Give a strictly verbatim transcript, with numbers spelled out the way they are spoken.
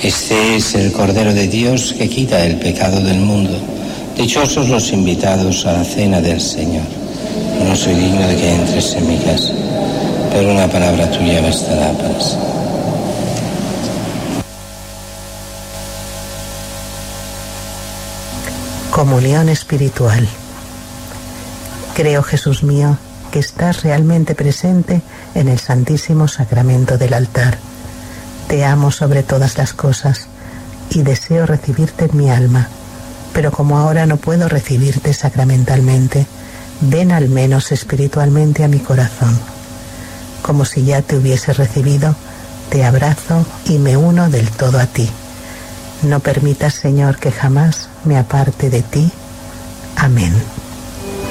Este es el Cordero de Dios que quita el pecado del mundo. Dichosos los invitados a la cena del Señor. No soy digno de que entres en mi casa, pero una palabra tuya bastará para siempre. Comunión espiritual. Creo, Jesús mío, que estás realmente presente en el Santísimo Sacramento del altar. Te amo sobre todas las cosas y deseo recibirte en mi alma, pero como ahora no puedo recibirte sacramentalmente, ven al menos espiritualmente a mi corazón. Como si ya te hubiese recibido, te abrazo y me uno del todo a ti. No permitas, Señor, que jamás me aparte de ti. Amén.